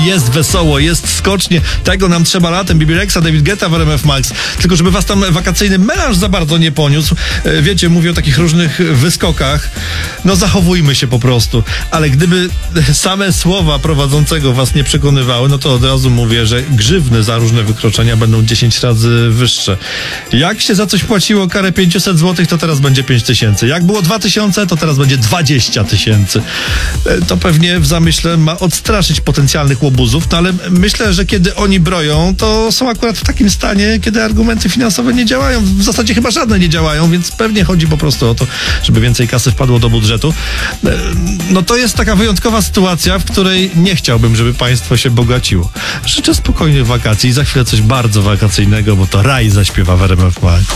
jest wesoło, jest skocznie, tego nam trzeba latem, Bibi Rexa, David Guetta w RMF Max, tylko żeby was tam wakacyjny melanż za bardzo nie poniósł. Wiecie, mówię o takich różnych wyskokach, no zachowujmy się po prostu, ale gdyby same słowa prowadzącego was nie przekonywały, no to od razu mówię, że grzywny za różne wykroczenia będą 10 razy wyższe. Jak się za coś płaciło karę 500 zł, to teraz będzie 5000. Jak było 2000, to teraz będzie 20 000. To pewnie w zamyśle ma odstraszyć potencjalnych łobuzów, no ale myślę, że kiedy oni broją, to są akurat w takim stanie, kiedy argumenty finansowe nie działają. W zasadzie chyba żadne nie działają, więc pewnie chodzi po prostu o to, żeby więcej kasy wpadło do budżetu. No to jest taka wyjątkowa sytuacja, w której nie chciałbym, żeby państwo się bogaciło. Życzę spokojnych wakacji i za chwilę coś bardzo wakacyjnego, bo to Raj zaśpiewa w RMF Max.